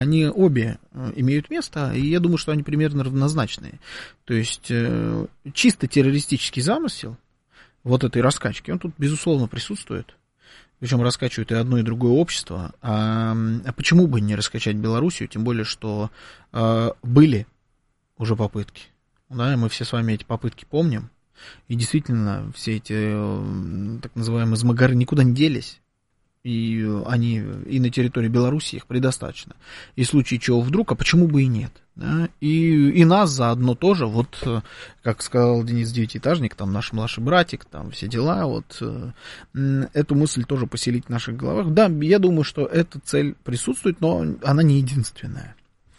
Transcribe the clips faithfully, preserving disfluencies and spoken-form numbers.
Они обе имеют место, и я думаю, что они примерно равнозначные. То есть чисто террористический замысел вот этой раскачки, он тут, безусловно, присутствует. Причем раскачивают и одно, и другое общество. А, а почему бы не раскачать Белоруссию? Тем более, что а, были уже попытки. Да, мы все с вами эти попытки помним. И действительно, все эти так называемые змагары никуда не делись. И они и на территории Беларуси их предостаточно. И в случае чего вдруг, а почему бы и нет? Да? И, и нас заодно тоже, вот, как сказал Денис Девятиэтажник, там наш младший братик, там все дела, вот, эту мысль тоже поселить в наших головах. Да, я думаю, что эта цель присутствует, но она не единственная.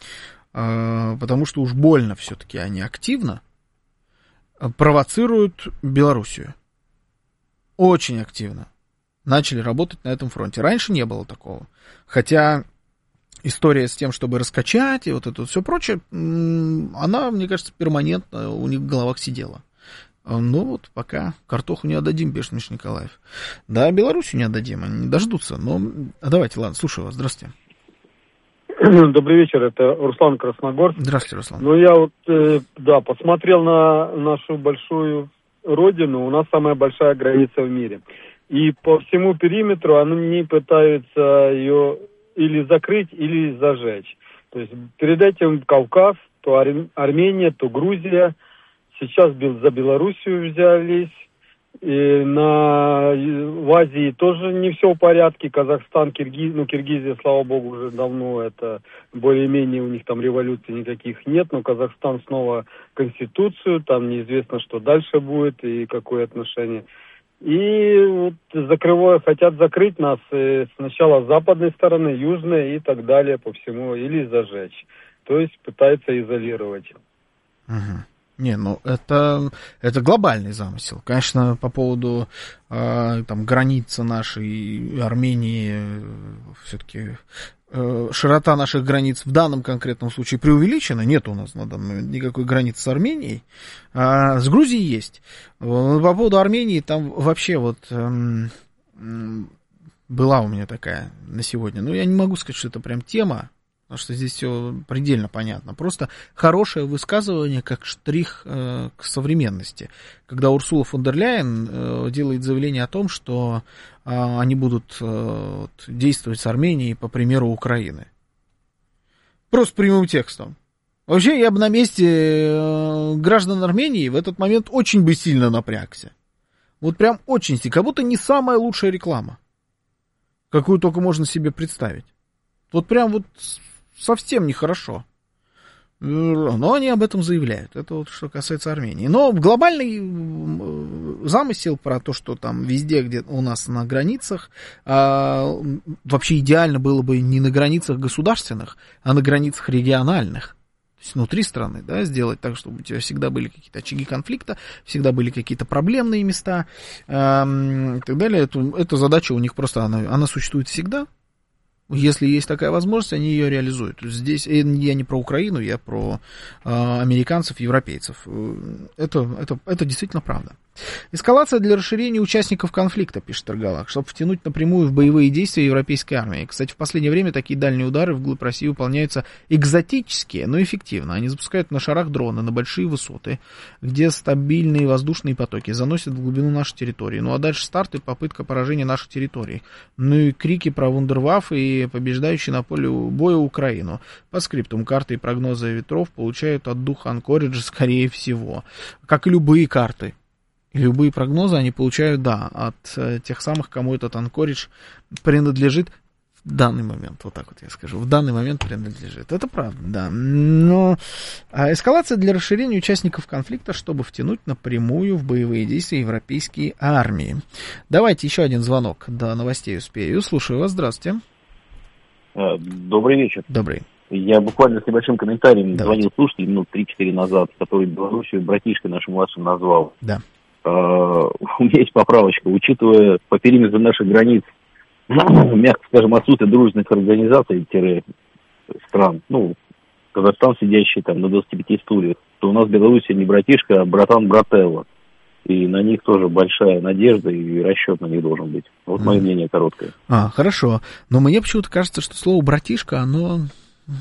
Потому что уж больно все-таки они активно провоцируют Белоруссию. Очень активно начали работать на этом фронте. Раньше не было такого. Хотя история с тем, чтобы раскачать и вот это вот все прочее, она, мне кажется, перманентно у них в головах сидела. Ну вот пока картоху не отдадим, пишет Миша Николаев. Да, Белоруссию не отдадим, они не дождутся. Но давайте, ладно, слушаю вас. Здравствуйте. Добрый вечер, это Руслан Красногорск. Здравствуйте, Руслан. Ну я вот, э, да, посмотрел на нашу большую родину. У нас самая большая граница в мире. И по всему периметру они пытаются ее или закрыть, или зажечь. То есть перед этим Кавказ, то Ар- Армения, то Грузия. Сейчас за Белоруссию взялись. И на, в Азии тоже не все в порядке. Казахстан, Киргиз, ну Киргизия, слава богу, уже давно это более-менее у них там революций никаких нет. Но Казахстан снова конституцию, там неизвестно, что дальше будет и какое отношение. И вот закрывая, хотят закрыть нас э, сначала с западной стороны, южной и так далее по всему, или зажечь. То есть пытаются изолировать. Угу. Не, ну это, это глобальный замысел. Конечно, по поводу э, там, границы нашей Армении, все-таки э, широта наших границ в данном конкретном случае преувеличена. Нет у нас на данный момент никакой границы с Арменией. А с Грузией есть. По поводу Армении, там вообще вот э, э, была у меня такая на сегодня. Но я не могу сказать, что это прям тема. Потому что здесь все предельно понятно. Просто хорошее высказывание, как штрих э, к современности. Когда Урсула фон дер Ляйен э, делает заявление о том, что э, они будут э, вот, действовать с Арменией по примеру Украины. Просто прямым текстом. Вообще, я бы на месте э, граждан Армении в этот момент очень бы сильно напрягся. Вот прям очень сильно. Как будто не самая лучшая реклама, какую только можно себе представить. Вот прям вот... совсем нехорошо. Но они об этом заявляют. Это вот что касается Армении. Но глобальный замысел про то, что там везде, где у нас на границах, а, вообще идеально было бы не на границах государственных, а на границах региональных. То есть внутри страны, да, сделать так, чтобы у тебя всегда были какие-то очаги конфликта, всегда были какие-то проблемные места а, и так далее. Эту, эта задача у них просто, она, она существует всегда. Если есть такая возможность, они ее реализуют. Здесь я не про Украину, я про э, американцев, европейцев. Это, это, это действительно правда. Эскалация для расширения участников конфликта, пишет Таргалак, чтобы втянуть напрямую в боевые действия европейской армии. Кстати, в последнее время такие дальние удары вглубь России выполняются экзотические, но эффективно. Они запускают на шарах дроны на большие высоты, где стабильные воздушные потоки заносят в глубину нашей территории. Ну а дальше старт и попытка поражения нашей территории. Ну и крики про вундерваффе и побеждающие на поле боя Украину. По скриптум карты и прогнозы ветров получают от духа Анкориджа, скорее всего. Как и любые карты. И любые прогнозы они получают, да, от э, тех самых, кому этот Анкоридж принадлежит в данный момент. Вот так вот я скажу. В данный момент принадлежит. Это правда, да. Но а эскалация для расширения участников конфликта, чтобы втянуть напрямую в боевые действия европейские армии. Давайте еще один звонок до новостей успею. Слушаю вас. Здравствуйте. Добрый вечер. Добрый. Я буквально с небольшим комментарием Давайте. звонил слушатель минут три-четыре назад, который Белоруссию братишкой нашим младшим назвал. Да. Uh, у меня есть поправочка. Учитывая по периметру наших границ, мягко скажем, отсутствие дружественных организаций-стран, ну, Казахстан, сидящий там на двадцати пяти стульях, то у нас Белоруссия не братишка, а братан-брателло. И на них тоже большая надежда и расчет на них должен быть. Вот мое mm. мнение короткое. А, хорошо. Но мне почему-то кажется, что слово «братишка», оно